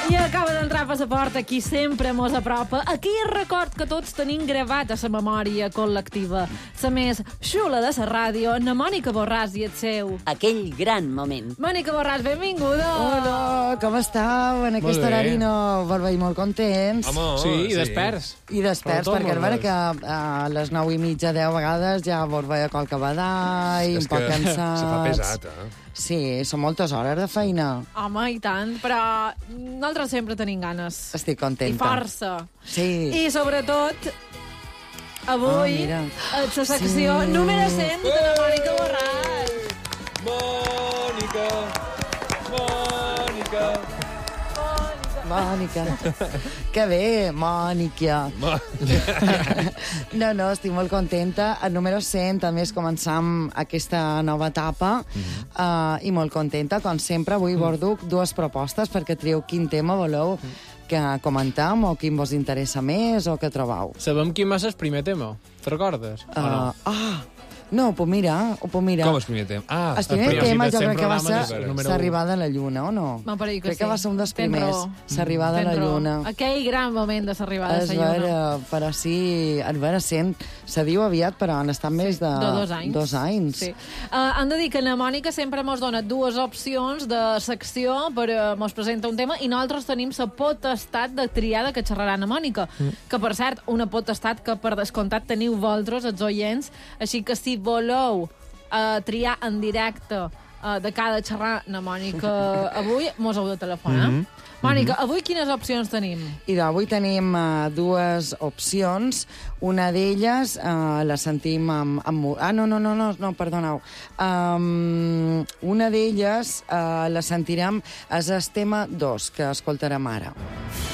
I acaba d'entrar a Passaport, aquí sempre mos apropa. Aquí record que tots tenim gravat a la memòria col·lectiva. La més xula de la ràdio, na Mònica Borràs i el seu. Aquell gran moment. Mònica Borràs, benvinguda. Hola, com estàu? En aquest horari no vos veig molt contents. Home, Sí, i desperts. I desperts, Però tot perquè molt a veure bé. que a les 9:30, 10 vegades ja vos veia qualque badall, un poc cansats. se fa pesat, Sí, són moltes hores de feina. Home, i tant, però nosaltres sempre tenim ganes. Estic I contenta. força. Sí. I sobretot, avui, mira. la secció Sí. número 100 de la Mònica Borràs. Mònica. Que bé, Mònica. No, estic molt contenta. El número 100 també és començam aquesta nova etapa i molt contenta. Com sempre, avui vos duc dues propostes perquè trieu quin tema voleu que comentem o quin vos interessa més o que trobau. Sabem quin va ser el primer tema. Te recordes? No, ho puc mirar. Com el primer tema? El primer primer tema de jo 100 crec que va programes, ser el número l'arribada a la Lluna, o no? M'apareix que Crec que sí. va ser un dels Tens primers, raó. l'arribada a la Tens raó. Lluna. Aquell gran moment de l'arribada a Es la Lluna. veure, però sí, en veure 100, se diu aviat, però han estat més de 2 anys. 2 anys. Sí. Han de dir que la Mònica sempre mos dona dues opcions de secció per mos presenta un tema i nosaltres tenim la potestat de triar de què xerrarà la Mònica. Que, per cert, una potestat que per descomptat teniu vosaltres, els oients, així que si voleu triar en directe de cada xerrar la Mònica avui, mos heu de telefonar. Mònica, avui quines opcions tenim? I d'avui tenim dues opcions. Una d'elles la sentim amb... no, perdoneu. Una d'elles la sentirem, és el tema 2, que escoltarem ara.